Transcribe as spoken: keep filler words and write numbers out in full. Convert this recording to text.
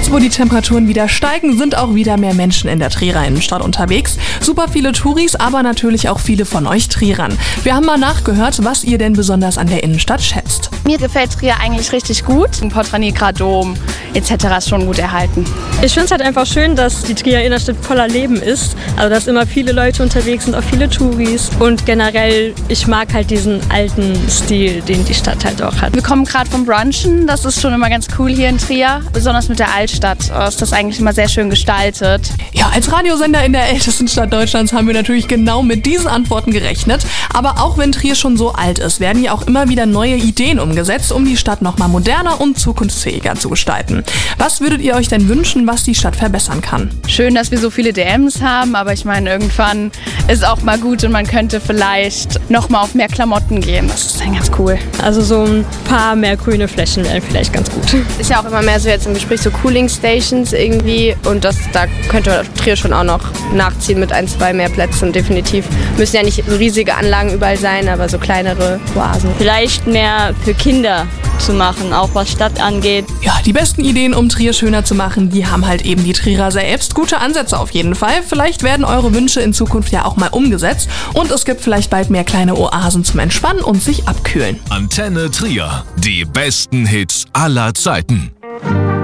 Jetzt, wo die Temperaturen wieder steigen, sind auch wieder mehr Menschen in der Trierer Innenstadt unterwegs. Super viele Touris, aber natürlich auch viele von euch Trierern. Wir haben mal nachgehört, was ihr denn besonders an der Innenstadt schätzt. Mir gefällt Trier eigentlich richtig gut. Porta-Nigra Dom et cetera ist schon gut erhalten. Ich finde es halt einfach schön, dass die Trierer Innenstadt voller Leben ist. Also dass immer viele Leute unterwegs sind, auch viele Touris. Und generell, ich mag halt diesen alten Stil, den die Stadt halt auch hat. Wir kommen gerade vom Brunchen. Das ist schon immer ganz cool hier in Trier. Besonders mit der Altstadt ist das eigentlich immer sehr schön gestaltet. Ja, als Radiosender in der ältesten Stadt Deutschlands haben wir natürlich genau mit diesen Antworten gerechnet. Aber auch wenn Trier schon so alt ist, werden ja auch immer wieder neue Ideen umgesetzt, um die Stadt nochmal moderner und zukunftsfähiger zu gestalten. Was würdet ihr euch denn wünschen, was die Stadt verbessern kann? Schön, dass wir so viele D Ms haben, aber ich meine, irgendwann ist auch mal gut und man könnte vielleicht nochmal auf mehr Klamotten gehen. Das ist dann ganz cool. Also so ein paar mehr grüne Flächen wären vielleicht ganz gut. Ist ja auch immer mehr so jetzt im Gespräch so Cooling Stations irgendwie und das, da könnte Trier schon auch noch nachziehen mit ein, zwei mehr Plätzen. Definitiv müssen ja nicht so riesige Anlagen überall sein, aber so kleinere Oasen. Vielleicht mehr für Kinder zu machen, auch was Stadt angeht. Ja, die besten Ideen, um Trier schöner zu machen, die haben halt eben die Trierer selbst. Gute Ansätze auf jeden Fall. Vielleicht werden eure Wünsche in Zukunft ja auch mal umgesetzt und es gibt vielleicht bald mehr kleine Oasen zum Entspannen und sich abkühlen. Antenne Trier. Die besten Hits aller Zeiten.